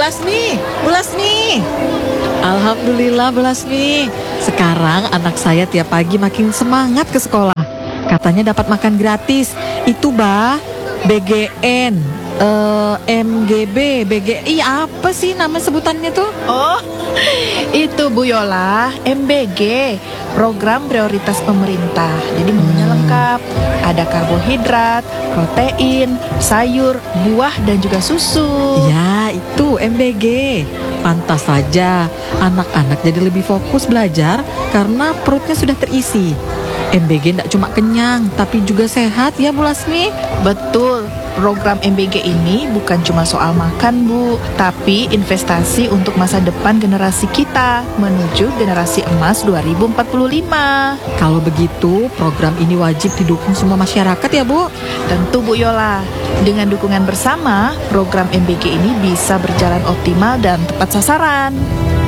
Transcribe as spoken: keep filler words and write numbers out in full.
Lasmi, Bu Lasmi. Alhamdulillah Bu Lasmi. Sekarang anak saya tiap pagi makin semangat ke sekolah. Katanya dapat makan gratis. Itu bah, B G N, uh, M G B, B G I, apa sih nama sebutannya tuh? Oh, itu Bu Yola, M B G, program prioritas pemerintah. Jadi menunya lengkap. Ada karbohidrat, protein, sayur, buah, dan juga susu. Ya, itu M B G. Pantas saja anak-anak jadi lebih fokus belajar karena perutnya sudah terisi. M B G tidak cuma kenyang, tapi juga sehat ya Bu Lasmi. Betul, program M B G ini bukan cuma soal makan Bu, tapi investasi untuk masa depan generasi kita menuju generasi emas dua ribu empat puluh lima. Kalau begitu, program ini wajib didukung semua masyarakat ya Bu? Tentu Bu Yola, dengan dukungan bersama, program M B G ini bisa berjalan optimal dan tepat sasaran.